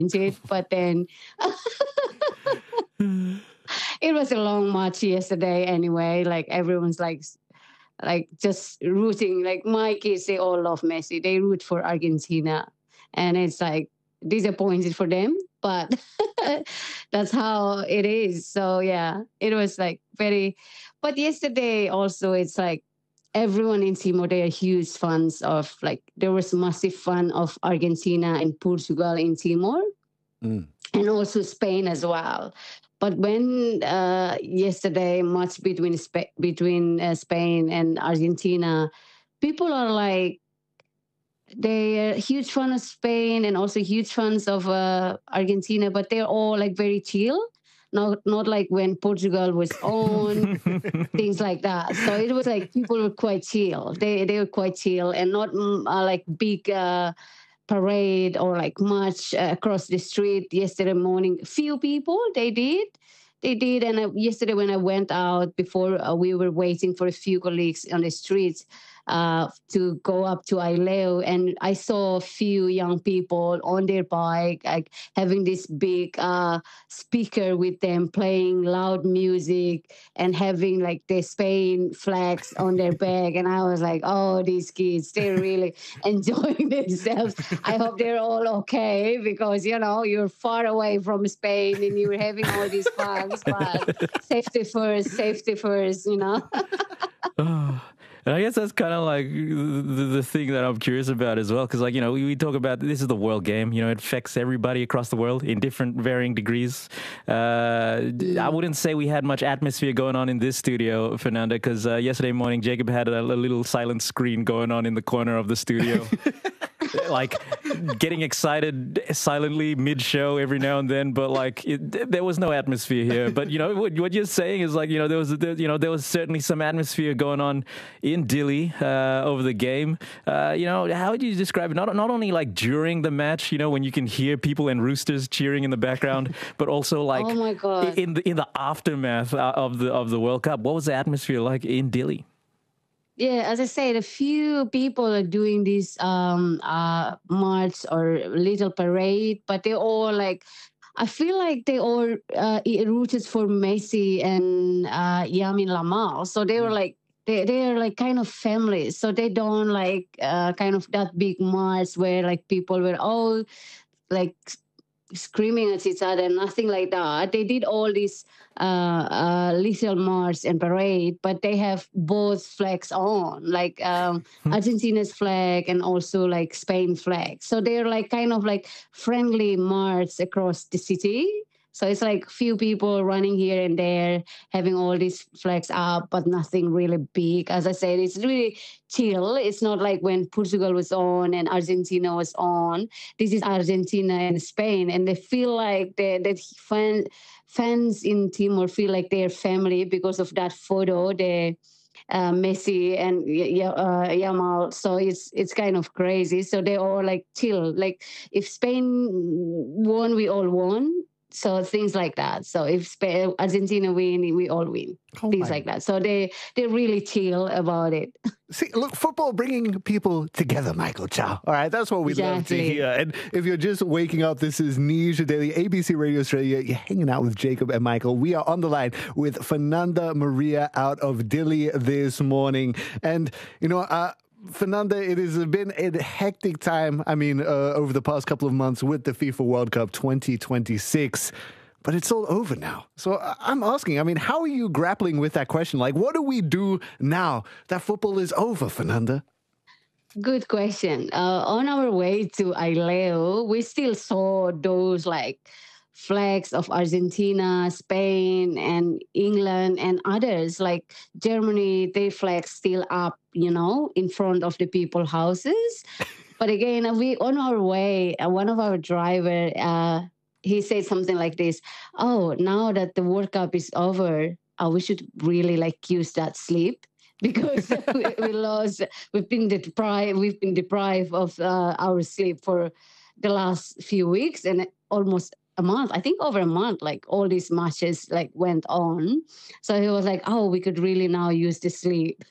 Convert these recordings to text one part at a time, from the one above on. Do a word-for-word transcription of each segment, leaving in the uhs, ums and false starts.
it. But then it was a long match yesterday anyway. Like everyone's like, like just rooting. Like my kids, they all love Messi. They root for Argentina, and it's like disappointed for them, but that's how it is. So yeah, it was like very. But yesterday also, it's like everyone in Timor, they are huge fans of like there was massive fan of Argentina and Portugal in Timor, Mm. and also Spain as well. But when uh, yesterday match between Spa- between uh, Spain and Argentina, people are like they are huge fans of Spain and also huge fans of uh, Argentina, but they're all like very chill. Not not like when Portugal was on, things like that. So it was like people were quite chill. They they were quite chill and not mm, uh, like big uh, parade or like march uh, across the street yesterday morning. Few people they did. They did, and uh, yesterday when I went out before uh, we were waiting for a few colleagues on the streets uh, to go up to Aileo, and I saw a few young people on their bike, like having this big uh, speaker with them, playing loud music and having like the Spain flags on their back, and I was like, oh, these kids, they're really enjoying themselves. I hope they're all okay because you know you're far away from Spain and you're having all these flags, but safety first, safety first, you know. Oh. And I guess that's kind of like the, the thing that I'm curious about as well. Because, like, you know, we, we talk about this is the world game. You know, it affects everybody across the world in different varying degrees. Uh, I wouldn't say we had much atmosphere going on in this studio, Fernanda, because uh, yesterday morning, Jacob had a, a little silent screen going on in the corner of the studio. Like getting excited silently mid-show every now and then, but like it, there was no atmosphere here. But you know what, what you're saying is like you know there was there, you know there was certainly some atmosphere going on in Dili uh, over the game. Uh, you know, how would you describe it? Not not only like during the match, you know, when you can hear people and roosters cheering in the background, but also like oh my God. in the in the aftermath of the of the World Cup. What was the atmosphere like in Dili? Yeah, as I said, a few people are doing this um, uh, march or little parade, but they all like, I feel like they all uh, rooted for Messi and uh, Yamin Lamal. So they were like, they they are like kind of families. So they don't like uh, kind of that big march where like people were all like screaming at each other, nothing like that. They did all these uh, uh, little march and parade, but they have both flags on, like um, Argentina's flag and also like Spain flag. So they're like kind of like friendly march across the city. So it's like few people running here and there, having all these flags up, but nothing really big. As I said, it's really chill. It's not like when Portugal was on and Argentina was on. This is Argentina and Spain, and they feel like they, that fan, fans in Timor feel like they're family because of that photo. They uh, Messi and uh, Yamal. So it's it's kind of crazy. So they all like chill. Like if Spain won, we all won. So things like that. So if Spain, Argentina win, we all win. Oh things my. like that. So they they really chill about it. See, look, football bringing people together, Michael Chow. All right, that's what we love to Exactly. hear. And if you're just waking up, this is News Daily, A B C Radio Australia. You're hanging out with Jacob and Michael. We are on the line with Fernanda Maria out of Dili this morning. And, you know, uh, Fernanda, it has been a hectic time, I mean, uh, over the past couple of months with the FIFA World Cup twenty twenty-six. But it's all over now. So I'm asking, I mean, how are you grappling with that question? Like, what do we do now that football is over, Fernanda? Good question. Uh, on our way to Aileo, we still saw those like flags of Argentina, Spain, and England, and others like Germany. Their flags still up, you know, in front of the people houses. But again, we on our way, uh, one of our driver. Uh, he said something like this, oh, now that the World Cup is over, uh, we should really like use that sleep because we, we lost, we've been deprived, we've been deprived of uh, our sleep for the last few weeks and almost a month, I think over a month, like all these matches like went on. So he was like, oh, we could really now use the sleep.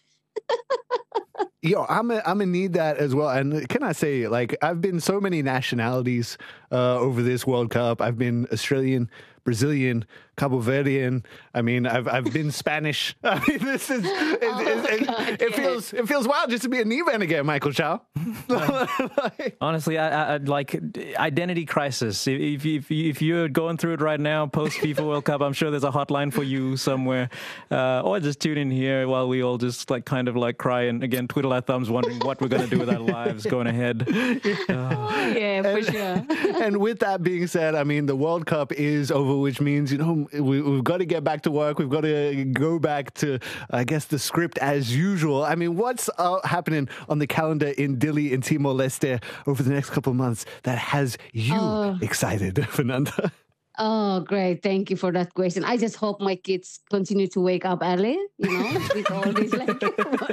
Yo, I'm a, I'm gonna need that as well. And can I say, like, I've been so many nationalities uh, over this World Cup. I've been Australian, Brazilian, Cabo Verdean. I mean, I've I've been Spanish. I mean, this is it, Oh, it, it, God, it yeah. feels it feels wild just to be a Nivan again, Michael Chow. Like, Honestly, I, I, I'd like identity crisis. If, if if if you're going through it right now, post FIFA World Cup, I'm sure there's a hotline for you somewhere, uh, or just tune in here while we all just like kind of like cry and again twiddle our thumbs, wondering what we're going to do with our lives going ahead. Yeah, for sure. and with that being said, I mean, the World Cup is over, which means, you know, we, we've got to get back to work. We've got to go back to, I guess, the script as usual. I mean, what's uh, happening on the calendar in Dili in Timor-Leste over the next couple of months that has you Oh. excited, Fernanda? Oh, great. Thank you for that question. I just hope my kids continue to wake up early, you know, with all these like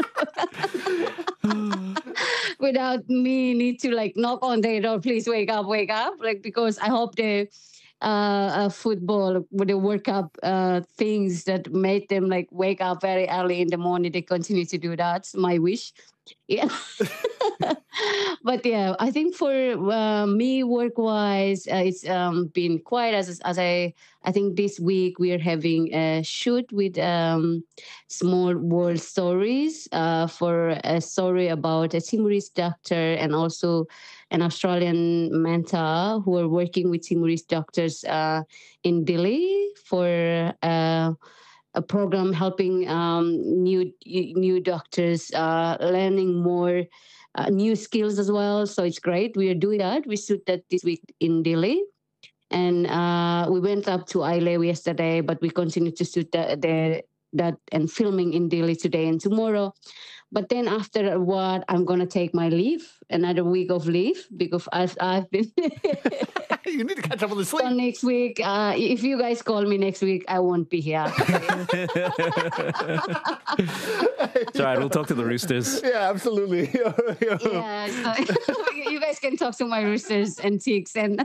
without me need to like knock on their door, please wake up, wake up. Like, because I hope the uh, uh football with the World Cup uh things that made them like wake up very early in the morning, they continue to do that. It's my wish. Yeah. But yeah, I think for uh, me work wise, uh, it's um, been quite as as I I think this week we are having a shoot with um, Small World Stories uh, for a story about a Timorese doctor and also an Australian mentor who are working with Timorese doctors uh, in Dili for. Uh, a program helping um, new new doctors uh, learning more uh, new skills as well. So it's great. We are doing that. We shoot that this week in Dili. And uh, we went up to Ilew yesterday, but we continue to shoot the, the, that and filming in Dili today and tomorrow. But then after what, I'm going to take my leave, another week of leave, because I've, I've been... You need to catch up on the sleep. So next week, uh, if you guys call me next week, I won't be here. It's all right. We'll talk to the Roosters. Yeah, absolutely. Yeah, so you guys can talk to my roosters and chicks and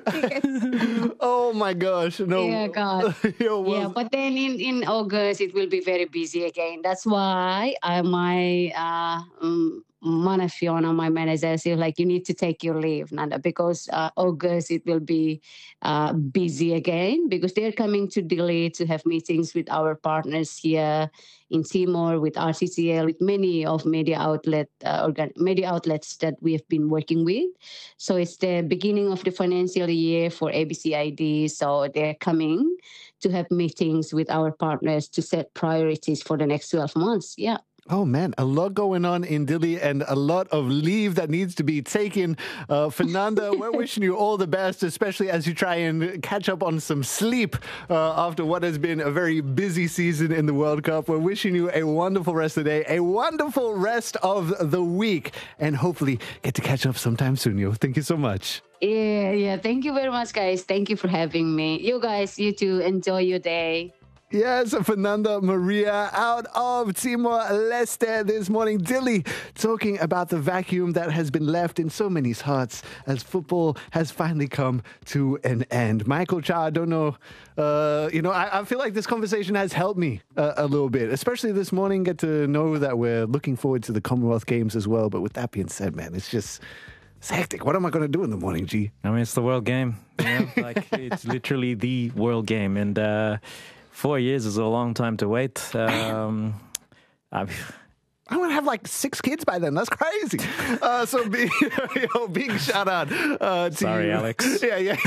Oh my gosh. No. yeah, God. Yo, well, Yeah, but then in, in August it will be very busy again. That's why I my uh um, Mana Fiona, my manager, said like you need to take your leave, Nanda, because uh, August it will be uh, busy again because they're coming to Dili to have meetings with our partners here in Timor, with R C C L, with many of media outlet uh, organ- media outlets that we have been working with. So it's the beginning of the financial year for A B C I D. So they're coming to have meetings with our partners to set priorities for the next twelve months. Yeah. Oh, man, a lot going on in Dili and a lot of leave that needs to be taken. Uh, Fernanda, we're wishing you all the best, especially as you try and catch up on some sleep uh, after what has been a very busy season in the World Cup. We're wishing you a wonderful rest of the day, a wonderful rest of the week, and hopefully get to catch up sometime soon, yo. Thank you so much. Yeah, yeah. Thank you very much, guys. Thank you for having me. You guys, you too. Enjoy your day. Yes, Fernanda Maria out of Timor-Leste this morning. Dili talking about the vacuum that has been left in so many hearts as football has finally come to an end. Michael Chow, I don't know, uh, you know, I, I feel like this conversation has helped me uh, a little bit, especially this morning. Get to know that we're looking forward to the Commonwealth Games as well. But with that being said, man, it's just... it's hectic. What am I going to do in the morning, G? I mean, it's the world game. You know? Like, it's literally the world game. And uh, four years is a long time to wait. Um, I I'm going to have like six kids by then. That's crazy. Uh, so big, you know, big shout out uh, to Sorry, you. Alex. Yeah, yeah.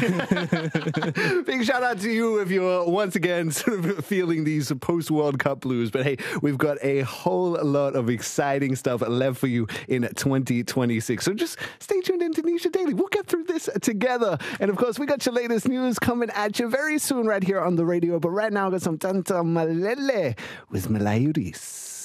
Big shout out to you if you're once again sort of feeling these post-World Cup blues. But hey, we've got a whole lot of exciting stuff left for you in twenty twenty-six. So just stay tuned into Nisha Daily. We'll get through this together. And of course, we got your latest news coming at you very soon right here on the radio. But right now, I got some Tanta Malele with Malayuris.